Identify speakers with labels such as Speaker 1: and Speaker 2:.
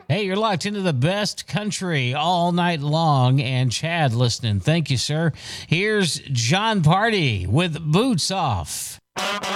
Speaker 1: Hey, you're locked into the best country all night long, and Chad listening. Thank you, sir. Here's John Party with Boots Off.